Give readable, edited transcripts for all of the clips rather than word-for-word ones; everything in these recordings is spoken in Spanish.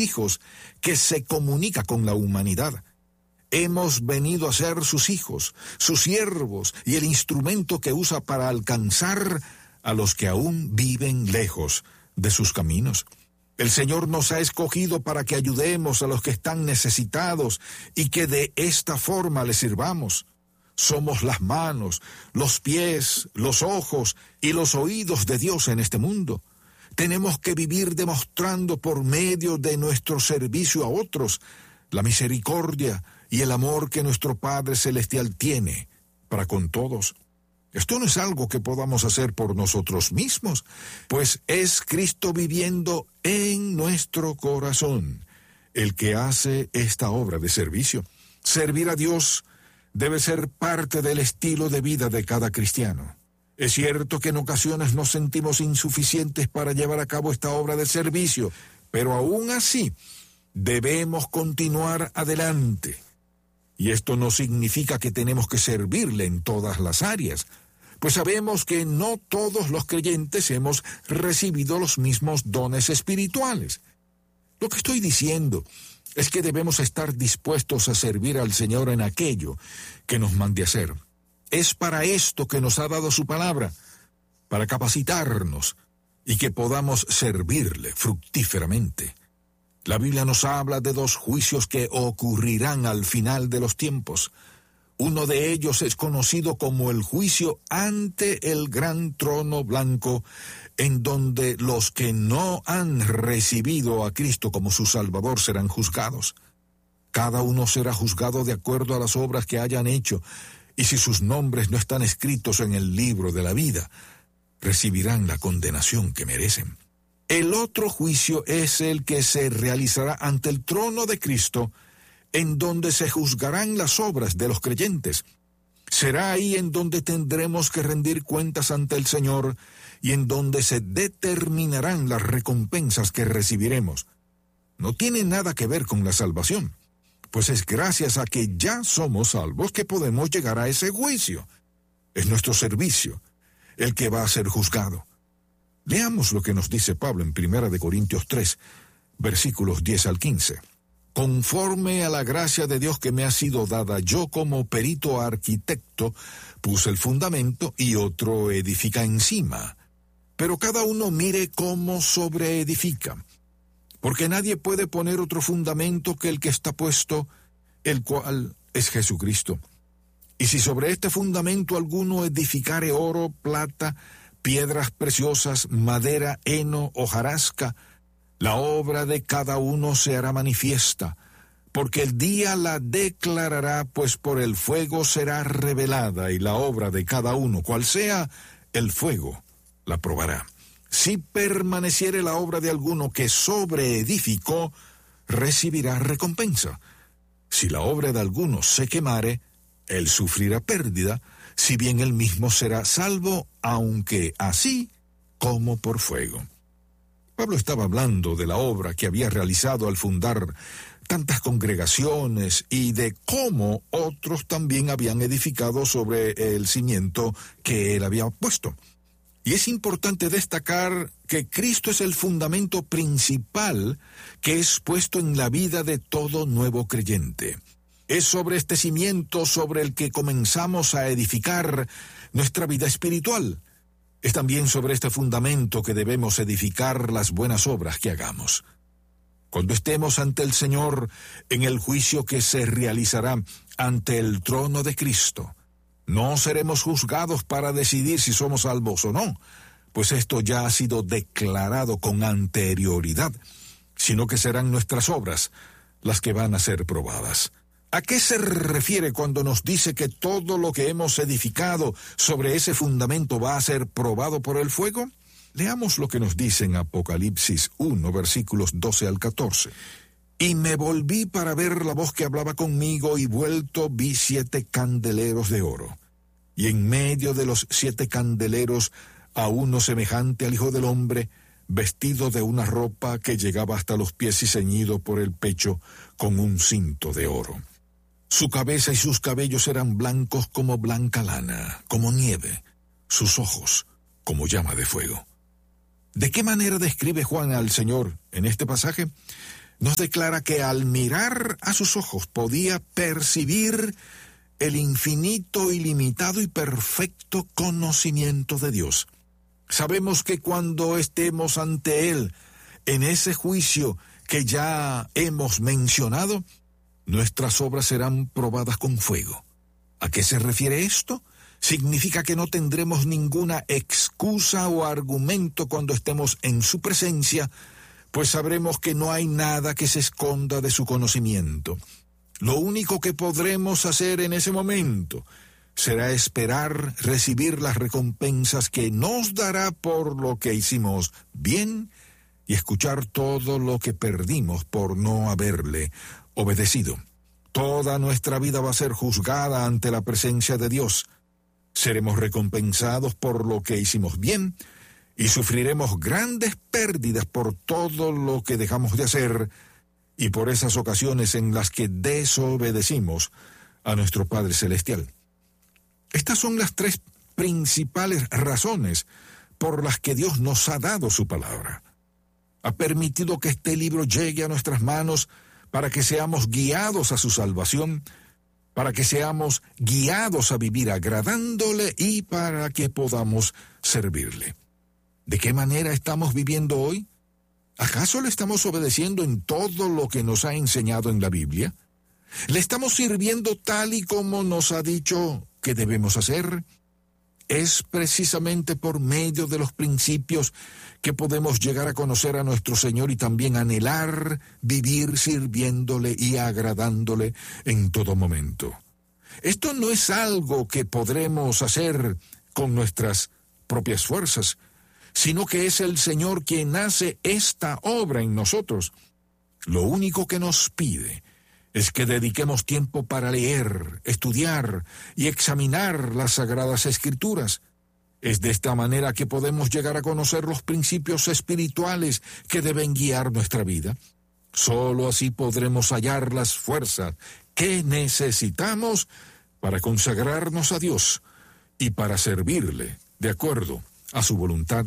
hijos, que se comunica con la humanidad. Hemos venido a ser sus hijos, sus siervos y el instrumento que usa para alcanzar a los que aún viven lejos de sus caminos. El Señor nos ha escogido para que ayudemos a los que están necesitados y que de esta forma les sirvamos. Somos las manos, los pies, los ojos y los oídos de Dios en este mundo. Tenemos que vivir demostrando por medio de nuestro servicio a otros la misericordia y el amor que nuestro Padre Celestial tiene para con todos. Esto no es algo que podamos hacer por nosotros mismos, pues es Cristo viviendo en nuestro corazón el que hace esta obra de servicio. Servir a Dios debe ser parte del estilo de vida de cada cristiano. Es cierto que en ocasiones nos sentimos insuficientes para llevar a cabo esta obra de servicio, pero aún así debemos continuar adelante. Y esto no significa que tenemos que servirle en todas las áreas, pues sabemos que no todos los creyentes hemos recibido los mismos dones espirituales. Lo que estoy diciendo es que debemos estar dispuestos a servir al Señor en aquello que nos mande hacer. Es para esto que nos ha dado su palabra, para capacitarnos y que podamos servirle fructíferamente. La Biblia nos habla de 2 juicios que ocurrirán al final de los tiempos. Uno de ellos es conocido como el juicio ante el gran trono blanco, en donde los que no han recibido a Cristo como su Salvador serán juzgados. Cada uno será juzgado de acuerdo a las obras que hayan hecho, y si sus nombres no están escritos en el libro de la vida, recibirán la condenación que merecen. El otro juicio es el que se realizará ante el trono de Cristo, en donde se juzgarán las obras de los creyentes. Será ahí en donde tendremos que rendir cuentas ante el Señor y en donde se determinarán las recompensas que recibiremos. No tiene nada que ver con la salvación, pues es gracias a que ya somos salvos que podemos llegar a ese juicio. Es nuestro servicio el que va a ser juzgado. Leamos lo que nos dice Pablo en 1 Corintios 3, versículos 10 al 15. Conforme a la gracia de Dios que me ha sido dada, yo como perito arquitecto puse el fundamento y otro edifica encima. Pero cada uno mire cómo sobreedifica, porque nadie puede poner otro fundamento que el que está puesto, el cual es Jesucristo. Y si sobre este fundamento alguno edificare oro, plata, piedras preciosas, madera, heno, hojarasca, la obra de cada uno se hará manifiesta, porque el día la declarará, pues por el fuego será revelada, y la obra de cada uno, cual sea, el fuego la probará. Si permaneciere la obra de alguno que sobreedificó, recibirá recompensa. Si la obra de alguno se quemare, él sufrirá pérdida, si bien él mismo será salvo, aunque así como por fuego. Pablo estaba hablando de la obra que había realizado al fundar tantas congregaciones y de cómo otros también habían edificado sobre el cimiento que él había puesto. Y es importante destacar que Cristo es el fundamento principal que es puesto en la vida de todo nuevo creyente. Es sobre este cimiento sobre el que comenzamos a edificar nuestra vida espiritual. Es también sobre este fundamento que debemos edificar las buenas obras que hagamos. Cuando estemos ante el Señor en el juicio que se realizará ante el trono de Cristo, no seremos juzgados para decidir si somos salvos o no, pues esto ya ha sido declarado con anterioridad, sino que serán nuestras obras las que van a ser probadas. ¿A qué se refiere cuando nos dice que todo lo que hemos edificado sobre ese fundamento va a ser probado por el fuego? Leamos lo que nos dice en Apocalipsis 1, versículos 12 al 14. Y me volví para ver la voz que hablaba conmigo, y vuelto vi 7 candeleros de oro. Y en medio de los 7 candeleros a uno semejante al Hijo del Hombre, vestido de una ropa que llegaba hasta los pies y ceñido por el pecho con un cinto de oro. Su cabeza y sus cabellos eran blancos como blanca lana, como nieve, sus ojos como llama de fuego. ¿De qué manera describe Juan al Señor en este pasaje? nos declara que al mirar a sus ojos podía percibir el infinito, ilimitado y perfecto conocimiento de Dios. Sabemos que cuando estemos ante Él, en ese juicio que ya hemos mencionado, nuestras obras serán probadas con fuego. ¿A qué se refiere esto? Significa que no tendremos ninguna excusa o argumento cuando estemos en su presencia, pues sabremos que no hay nada que se esconda de su conocimiento. Lo único que podremos hacer en ese momento será esperar recibir las recompensas que nos dará por lo que hicimos bien y escuchar todo lo que perdimos por no haberle obedecido. Toda nuestra vida va a ser juzgada ante la presencia de Dios. Seremos recompensados por lo que hicimos bien y sufriremos grandes pérdidas por todo lo que dejamos de hacer y por esas ocasiones en las que desobedecimos a nuestro Padre Celestial. Estas son las tres principales razones por las que Dios nos ha dado su palabra. Ha permitido que este libro llegue a nuestras manos para que seamos guiados a su salvación, para que seamos guiados a vivir agradándole y para que podamos servirle. ¿De qué manera estamos viviendo hoy? ¿Acaso le estamos obedeciendo en todo lo que nos ha enseñado en la Biblia? ¿Le estamos sirviendo tal y como nos ha dicho que debemos hacer? Es precisamente por medio de los principios que podemos llegar a conocer a nuestro Señor y también anhelar vivir sirviéndole y agradándole en todo momento. Esto no es algo que podremos hacer con nuestras propias fuerzas, sino que es el Señor quien hace esta obra en nosotros. Lo único que nos pide es que dediquemos tiempo para leer, estudiar y examinar las Sagradas Escrituras. Es de esta manera que podemos llegar a conocer los principios espirituales que deben guiar nuestra vida. Solo así podremos hallar las fuerzas que necesitamos para consagrarnos a Dios y para servirle de acuerdo a su voluntad.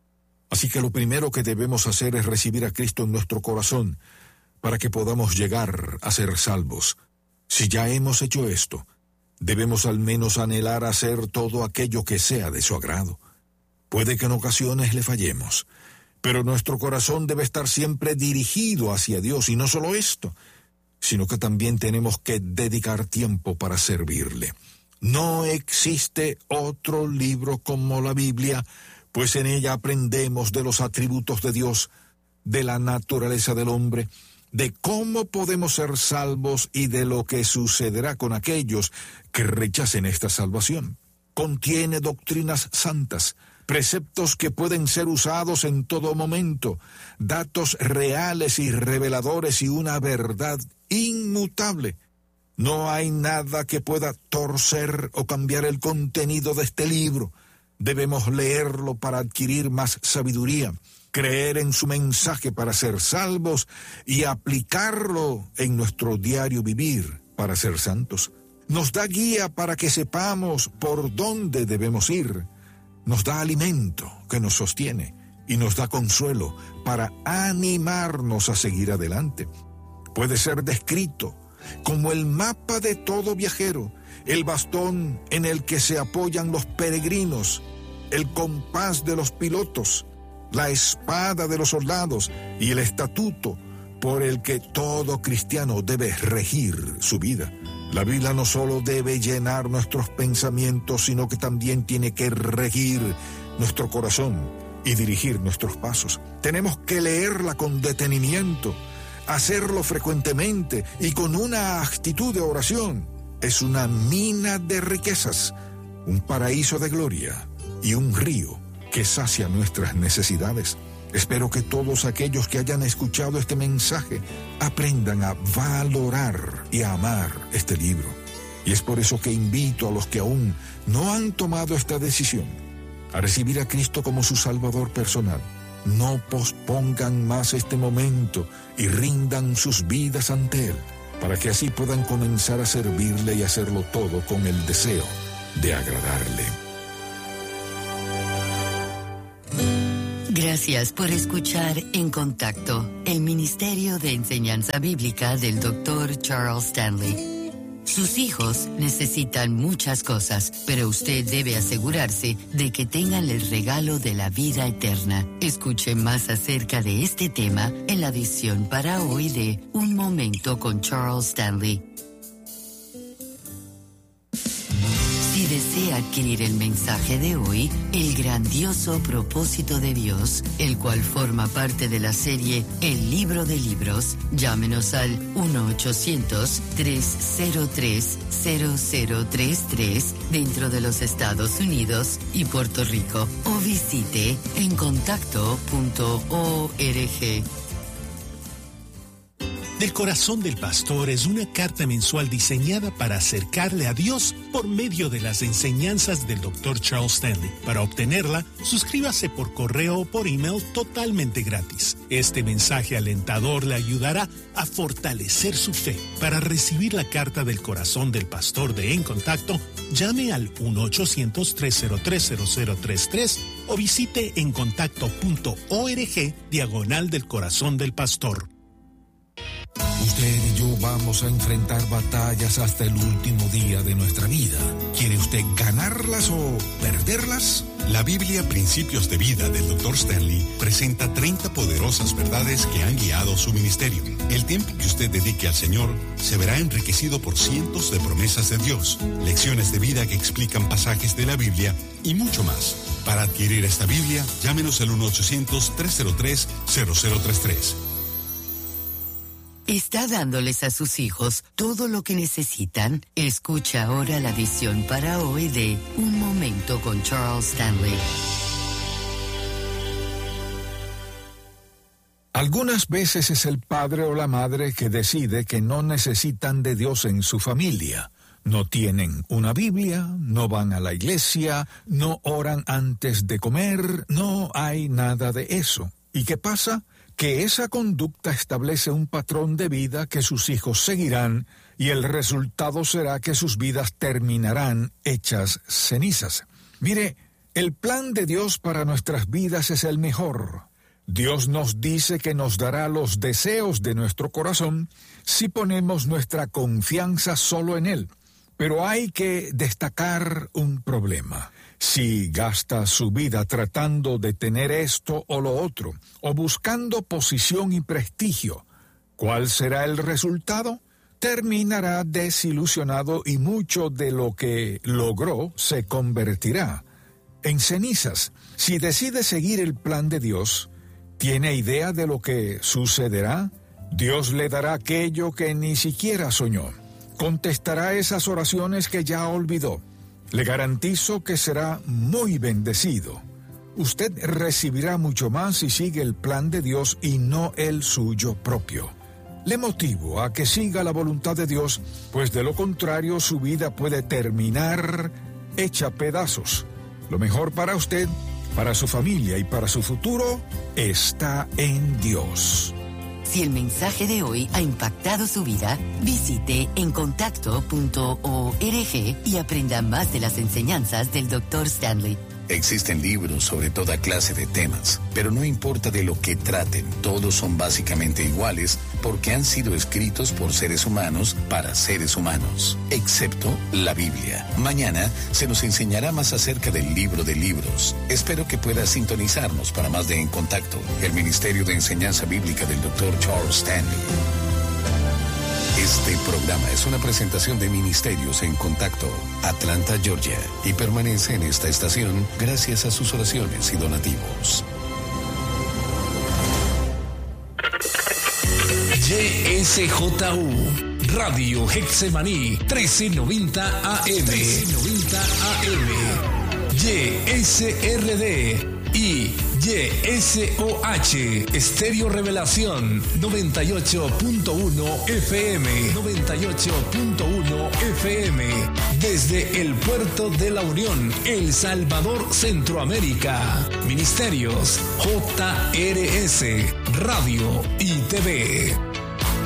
Así que lo primero que debemos hacer es recibir a Cristo en nuestro corazón para que podamos llegar a ser salvos. Si ya hemos hecho esto, debemos al menos anhelar hacer todo aquello que sea de su agrado. Puede que en ocasiones le fallemos, pero nuestro corazón debe estar siempre dirigido hacia Dios, y no solo esto, sino que también tenemos que dedicar tiempo para servirle. No existe otro libro como la Biblia, pues en ella aprendemos de los atributos de Dios, de la naturaleza del hombre, de cómo podemos ser salvos y de lo que sucederá con aquellos que rechacen esta salvación. Contiene doctrinas santas, preceptos que pueden ser usados en todo momento, datos reales y reveladores y una verdad inmutable. No hay nada que pueda torcer o cambiar el contenido de este libro. Debemos leerlo para adquirir más sabiduría, creer en su mensaje para ser salvos y aplicarlo en nuestro diario vivir para ser santos. Nos da guía para que sepamos por dónde debemos ir. Nos da alimento que nos sostiene y nos da consuelo para animarnos a seguir adelante. Puede ser descrito como el mapa de todo viajero, el bastón en el que se apoyan los peregrinos, el compás de los pilotos, la espada de los soldados y el estatuto por el que todo cristiano debe regir su vida. La Biblia no solo debe llenar nuestros pensamientos, sino que también tiene que regir nuestro corazón y dirigir nuestros pasos. Tenemos que leerla con detenimiento, hacerlo frecuentemente y con una actitud de oración. Es una mina de riquezas, un paraíso de gloria y un río que sacia nuestras necesidades. Espero que todos aquellos que hayan escuchado este mensaje aprendan a valorar y a amar este libro. Y es por eso que invito a los que aún no han tomado esta decisión a recibir a Cristo como su Salvador personal. No pospongan más este momento y rindan sus vidas ante Él, para que así puedan comenzar a servirle y hacerlo todo con el deseo de agradarle. Gracias por escuchar En Contacto, el Ministerio de Enseñanza Bíblica del Dr. Charles Stanley. Sus hijos necesitan muchas cosas, pero usted debe asegurarse de que tengan el regalo de la vida eterna. Escuche más acerca de este tema en la edición para hoy de Un Momento con Charles Stanley. Si desea adquirir el mensaje de hoy, El grandioso propósito de Dios, el cual forma parte de la serie El Libro de Libros, llámenos al 1-800-303-0033 dentro de los Estados Unidos y Puerto Rico o visite encontacto.org. Del Corazón del Pastor es una carta mensual diseñada para acercarle a Dios por medio de las enseñanzas del Dr. Charles Stanley. Para obtenerla, suscríbase por correo o por email totalmente gratis. Este mensaje alentador le ayudará a fortalecer su fe. Para recibir la carta del Corazón del Pastor de En Contacto, llame al 1-800-303-0033 o visite encontacto.org /del Corazón del Pastor. Usted y yo vamos a enfrentar batallas hasta el último día de nuestra vida. ¿Quiere usted ganarlas o perderlas? La Biblia Principios de Vida del Dr. Stanley presenta 30 poderosas verdades que han guiado su ministerio. El tiempo que usted dedique al Señor se verá enriquecido por cientos de promesas de Dios, lecciones de vida que explican pasajes de la Biblia y mucho más. Para adquirir esta Biblia, llámenos al 1-800-303-0033. ¿Está dándoles a sus hijos todo lo que necesitan? Escucha ahora la edición para hoy de Un Momento con Charles Stanley. Algunas veces es el padre o la madre que decide que no necesitan de Dios en su familia. No tienen una Biblia, no van a la iglesia, no oran antes de comer, no hay nada de eso. ¿Y qué pasa? Que esa conducta establece un patrón de vida que sus hijos seguirán y el resultado será que sus vidas terminarán hechas cenizas. Mire, el plan de Dios para nuestras vidas es el mejor. Dios nos dice que nos dará los deseos de nuestro corazón si ponemos nuestra confianza solo en Él. Pero hay que destacar un problema. Si gasta su vida tratando de tener esto o lo otro, o buscando posición y prestigio, ¿cuál será el resultado? Terminará desilusionado y mucho de lo que logró se convertirá en cenizas. Si decide seguir el plan de Dios, ¿tiene idea de lo que sucederá? Dios le dará aquello que ni siquiera soñó. Contestará esas oraciones que ya olvidó. Le garantizo que será muy bendecido. Usted recibirá mucho más si sigue el plan de Dios y no el suyo propio. Le motivo a que siga la voluntad de Dios, pues de lo contrario su vida puede terminar hecha pedazos. Lo mejor para usted, para su familia y para su futuro está en Dios. Si el mensaje de hoy ha impactado su vida, visite encontacto.org y aprenda más de las enseñanzas del Dr. Stanley. Existen libros sobre toda clase de temas, pero no importa de lo que traten, todos son básicamente iguales porque han sido escritos por seres humanos para seres humanos, excepto la Biblia. Mañana se nos enseñará más acerca del Libro de Libros. Espero que pueda sintonizarnos para más de En Contacto, el Ministerio de Enseñanza Bíblica del Dr. Charles Stanley. Este programa es una presentación de Ministerios En Contacto, Atlanta, Georgia, y permanece en esta estación gracias a sus oraciones y donativos. YSJU, Radio Getsemaní, 1390 AM. 1390 AM. YSRD y YSOH, Estéreo Revelación, 98.1 FM. 98.1 FM. Desde el Puerto de la Unión, El Salvador, Centroamérica. Ministerios JRS, Radio y TV.